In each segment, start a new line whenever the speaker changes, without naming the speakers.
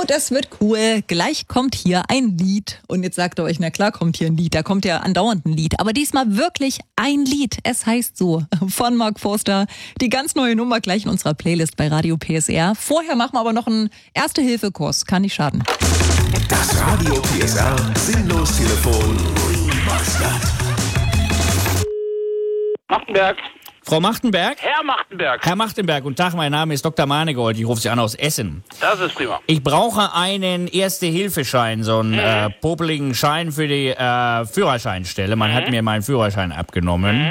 das wird cool. Gleich kommt hier ein Lied. Und jetzt sagt ihr euch, na klar kommt hier ein Lied. Da kommt ja andauernd ein Lied. Aber diesmal wirklich ein Lied. Es heißt so, von Mark Forster. Die ganz neue Nummer gleich in unserer Playlist bei Radio PSR. Vorher machen wir aber noch einen Erste-Hilfe-Kurs. Kann nicht schaden.
Das Radio PSR Sinnlos-Telefon.
Machtenberg.
Frau Machtenberg?
Herr Machtenberg.
Herr Machtenberg, guten Tag, mein Name ist Dr. Manegold, ich rufe Sie an aus Essen.
Das ist prima.
Ich brauche einen Erste-Hilfe-Schein, so einen popeligen Schein für die Führerscheinstelle. Man hat mir meinen Führerschein abgenommen.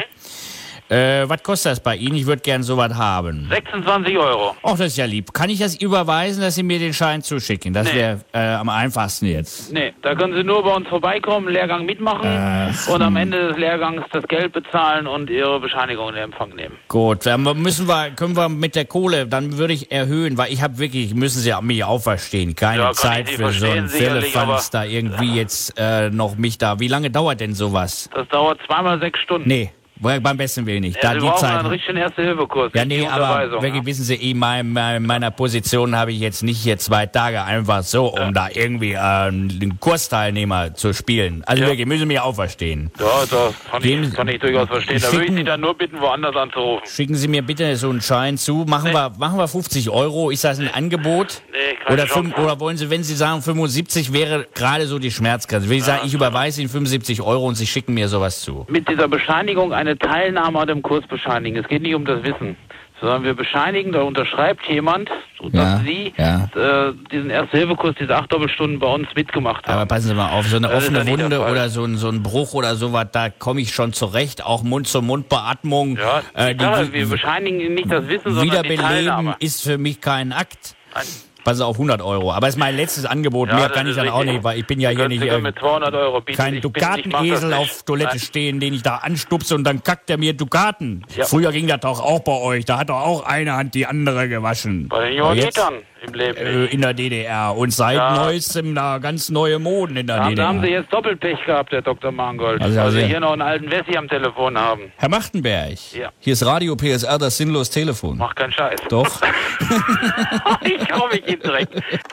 Was kostet das bei Ihnen? Ich würde gern sowas haben.
26 Euro.
Ach, das ist ja lieb. Kann ich das überweisen, dass Sie mir den Schein zuschicken? Das wäre am einfachsten jetzt.
Nee, da können Sie nur bei uns vorbeikommen, Lehrgang mitmachen und am Ende des Lehrgangs das Geld bezahlen und Ihre Bescheinigung in Empfang nehmen.
Gut, dann können wir mit der Kohle, dann würde ich erhöhen, weil ich habe wirklich, müssen Sie mich auch verstehen, keine Zeit für so einen Firlefanz da irgendwie jetzt noch mich da. Wie lange dauert denn sowas?
Das dauert 2x6 Stunden.
Nee. Beim besten Willen nicht.
Ja,
da
Sie
die
brauchen
Zeit.
einen richtigen Erste-Hilfe-Kurs.
Ja, nee, aber wirklich, wissen Sie, in meiner Position habe ich jetzt nicht hier 2 Tage einfach so, um da irgendwie einen Kursteilnehmer zu spielen. Also wirklich, müssen Sie mich auch verstehen.
Ja, das kann ich durchaus verstehen. Da würde ich Sie dann nur bitten, woanders anzurufen.
Schicken Sie mir bitte so einen Schein zu. Machen wir 50 Euro. Ist das ein Angebot?
Nee, keine
Oder wollen Sie, wenn Sie sagen 75 wäre gerade so die Schmerzgrenze. Wenn ich sage, ich überweise Ihnen 75 Euro und Sie schicken mir sowas zu.
Mit dieser Bescheinigung eine Teilnahme an dem Kurs bescheinigen. Es geht nicht um das Wissen, sondern wir bescheinigen, da unterschreibt jemand, dass Sie diesen Erste-Hilfe-Kurs, diese 8 Doppelstunden bei uns mitgemacht haben.
Aber passen Sie mal auf, so eine
Das
offene
ist ja nicht
Wunde
der Fall.
oder so ein Bruch oder sowas, da komme ich schon zurecht. Auch Mund-zu-Mund-Beatmung.
Ja, wir bescheinigen Ihnen nicht das Wissen, sondern die
Wiederbeleben
Teilnahme.
ist für mich kein Akt. Passen Sie auf, 100 Euro. Aber es ist mein letztes Angebot. Mehr kann ich dann auch nicht, weil ich bin ja hier nicht
mit 200 Euro bieten.
kein Dukatenesel auf Toilette stehen, den ich da anstupse und dann kackt er mir Dukaten.
Ja.
Früher ging das doch auch bei euch. Da hat doch auch eine Hand die andere gewaschen.
Bei den Johannitern im Leben.
In der DDR. Und seit neuestem da ganz neue Moden in der
Da
DDR.
haben Sie jetzt Doppelpech gehabt, Herr Dr. Mangold.
Also,
weil Sie hier noch einen alten Wessi am Telefon haben.
Herr Machtenberg,
Ja.
hier ist Radio PSR, das Sinnlos-Telefon.
Mach keinen Scheiß.
Doch.
Ich hau mich Ihnen direkt.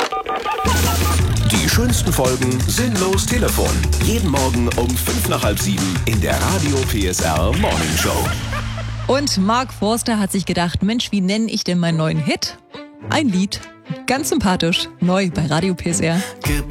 Die schönsten Folgen Sinnlos Telefon. Jeden Morgen um 6:55 in der Radio PSR Morning Show.
Und Mark Forster hat sich gedacht, Mensch, wie nenne ich denn meinen neuen Hit? Ein Lied. Ganz sympathisch. Neu bei Radio PSR.
Gib